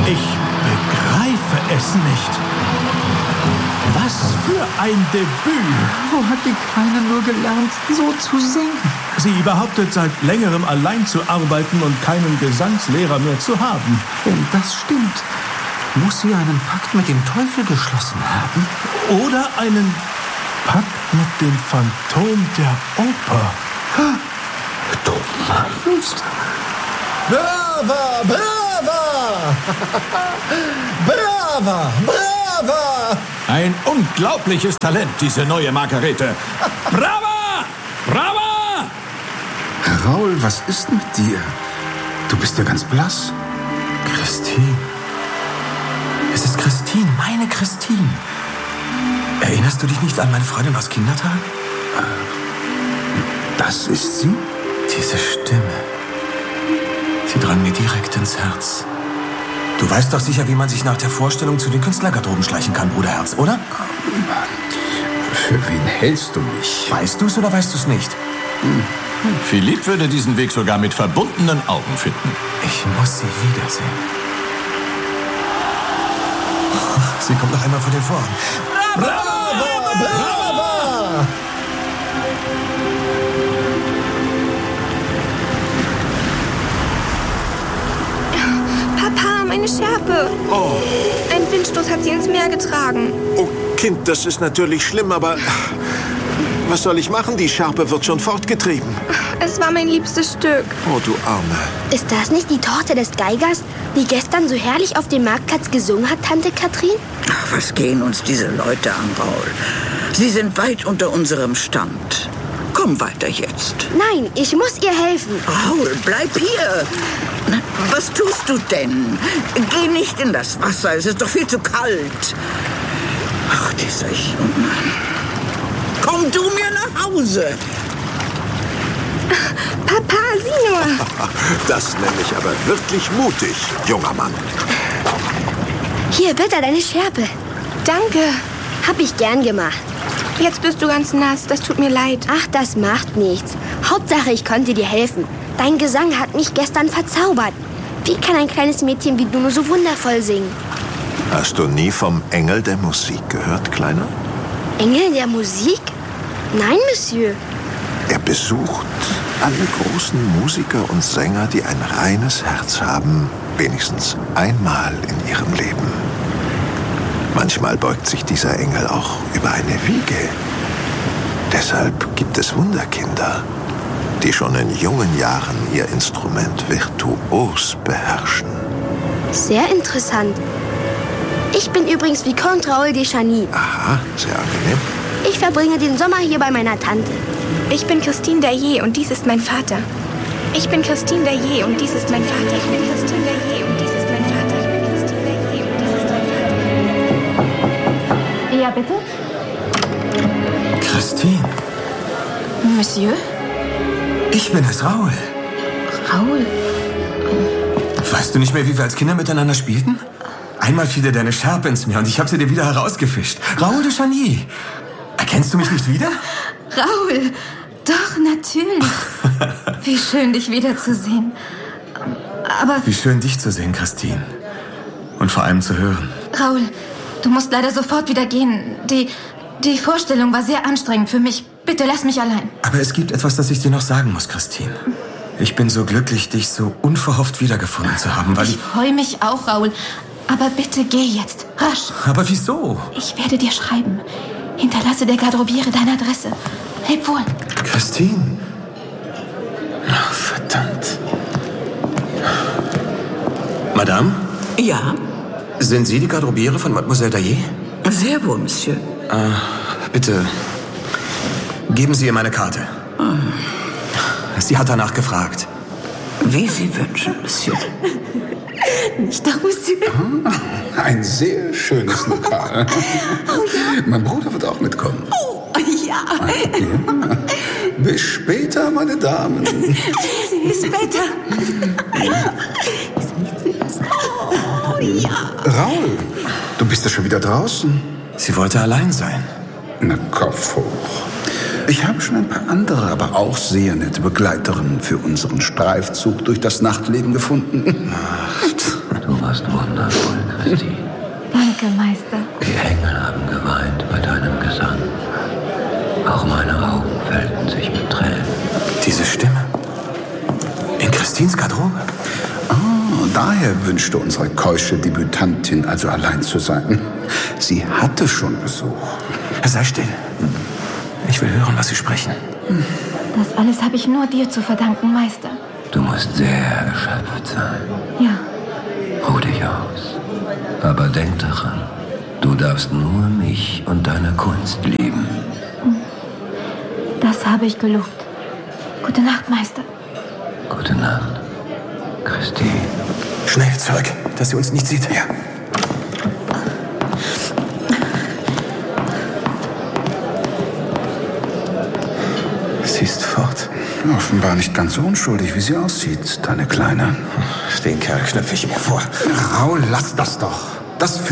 Ich begreife es nicht. Was für ein Debüt. Wo hat die Kleine nur gelernt, so zu singen? Sie behauptet seit längerem allein zu arbeiten und keinen Gesangslehrer mehr zu haben. Wenn das stimmt, muss sie einen Pakt mit dem Teufel geschlossen haben. Oder einen Pakt mit dem Phantom der Oper. Du meinst? Brava, brava! Brava, brava! Ein unglaubliches Talent, diese neue Margarete. Brava! Brava! Raul, was ist mit dir? Du bist ja ganz blass. Christine. Es ist Christine, meine Christine. Erinnerst du dich nicht an meine Freundin aus Kindertagen? Das ist sie? Diese Stimme. Sie drang mir direkt ins Herz. Du weißt doch sicher, wie man sich nach der Vorstellung zu den Künstlergarderoben schleichen kann, Bruderherz, oder? Für wen hältst du mich? Weißt du es oder weißt du es nicht? Philippe würde diesen Weg sogar mit verbundenen Augen finden. Ich muss sie wiedersehen. Sie kommt noch einmal vor den Vorhang. Brava, brava! Papa, meine Schärpe. Oh. Ein Windstoß hat sie ins Meer getragen. Oh, Kind, das ist natürlich schlimm, aber was soll ich machen? Die Schärpe wird schon fortgetrieben. Es war mein liebstes Stück. Oh, du Arme. Ist das nicht die Tochter des Geigers, die gestern so herrlich auf dem Marktplatz gesungen hat, Tante Katrin? Ach, was gehen uns diese Leute an, Raul? Sie sind weit unter unserem Stand. Komm weiter jetzt. Nein, ich muss ihr helfen. Raul, bleib hier. Was tust du denn? Geh nicht in das Wasser, es ist doch viel zu kalt. Ach, dieser Junge. Komm du mir nach Hause. Papa, sieh nur. Das nenne ich aber wirklich mutig, junger Mann. Hier, bitte, deine Schärpe. Danke. Hab ich gern gemacht. Jetzt bist du ganz nass, das tut mir leid. Ach, das macht nichts. Hauptsache, ich konnte dir helfen. Dein Gesang hat mich gestern verzaubert. Wie kann ein kleines Mädchen wie du nur so wundervoll singen? Hast du nie vom Engel der Musik gehört, Kleiner? Engel der Musik? Nein, Monsieur. Er besucht alle großen Musiker und Sänger, die ein reines Herz haben, wenigstens einmal in ihrem Leben. Manchmal beugt sich dieser Engel auch über eine Wiege. Deshalb gibt es Wunderkinder, die schon in jungen Jahren ihr Instrument virtuos beherrschen. Sehr interessant. Ich bin übrigens Vicomte Raoul de Chagny. Aha, sehr angenehm. Ich verbringe den Sommer hier bei meiner Tante. Ich bin Christine Daillet und dies ist mein Vater. Ich bin Christine Daillet und dies ist mein Vater. Ich bin Christine Daillet und dies ist mein Vater. Ich bin Christine Daillet und dies ist mein Vater. Ja, bitte? Christine, Monsieur? ich bin es, Raoul. Raoul? Weißt du nicht mehr, wie wir als Kinder miteinander spielten? Einmal fiel dir deine Schärpe ins Meer und ich habe sie dir wieder herausgefischt. Raoul de Chagny. Erkennst du mich nicht wieder? Raoul! Doch, natürlich. Wie schön, dich wiederzusehen. Aber... Wie schön, dich zu sehen, Christine. Und vor allem zu hören. Raoul, du musst leider sofort wieder gehen. Die Vorstellung war sehr anstrengend für mich. Bitte, lass mich allein. Aber es gibt etwas, das ich dir noch sagen muss, Christine. Ich bin so glücklich, dich so unverhofft wiedergefunden zu haben, weil ich freue mich auch, Raoul. Aber bitte geh jetzt, rasch. Aber wieso? Ich werde dir schreiben. Hinterlasse der Garderobiere deine Adresse. Leb wohl. Christine. Oh, verdammt. Madame? Ja? Sind Sie die Garderobiere von Mademoiselle Daillet? Sehr wohl, Monsieur. Bitte, geben Sie ihr meine Karte. Sie hat danach gefragt. Wie Sie wünschen, Monsieur. Nicht doch, Monsieur. Ein sehr schönes Lokal. Oh ja. Mein Bruder wird auch mitkommen. Oh, ja. Ja. Bis später, meine Damen. Bis später. Ist nicht süß. Oh, ja. Raoul, du bist ja schon wieder draußen. Sie wollte allein sein. Na, Kopf hoch. Ich habe schon ein paar andere, aber auch sehr nette Begleiterinnen für unseren Streifzug durch das Nachtleben gefunden. Ach, Du warst wundervoll, Christine. Danke, Meister. Die Engel haben geweint bei deinem Gesang. Auch meine Augen füllten sich mit Tränen. Diese Stimme. In Christines Garderobe. Oh, daher wünschte unsere keusche Debütantin also allein zu sein. Sie hatte schon Besuch. Sei still. Ich will hören, was Sie sprechen. Das alles habe ich nur dir zu verdanken, Meister. Du musst sehr erschöpft sein. Ja. Ruh dich aus. Aber denk daran, du darfst nur mich und deine Kunst lieben. Das habe ich gelobt. Gute Nacht, Meister. Gute Nacht, Christine. Schnell zurück, dass sie uns nicht sieht. Ja. Sie ist fort. Offenbar nicht ganz so unschuldig, wie sie aussieht, deine Kleine. Den Kerl knöpfe ich mir vor. Raul, lass das doch. Das